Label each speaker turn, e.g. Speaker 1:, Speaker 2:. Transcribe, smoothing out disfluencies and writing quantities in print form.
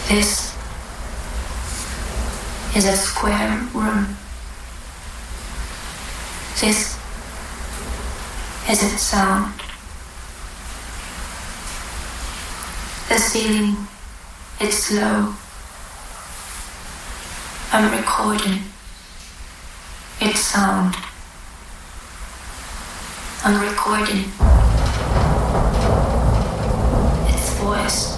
Speaker 1: This is a square room. This is its sound. The ceiling is low. I'm recording its sound. I'm recording its voice.